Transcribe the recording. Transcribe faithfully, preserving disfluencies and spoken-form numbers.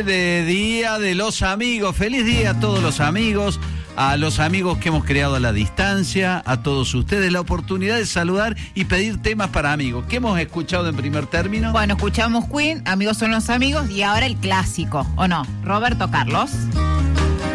viene de Día de los Amigos. Feliz día a todos los amigos, a los amigos que hemos creado a la distancia, a todos ustedes. La oportunidad de saludar y pedir temas para amigos. ¿Qué hemos escuchado en primer término? Bueno, escuchamos Queen, Amigos son los amigos, y ahora el clásico, ¿o no? Roberto Carlos.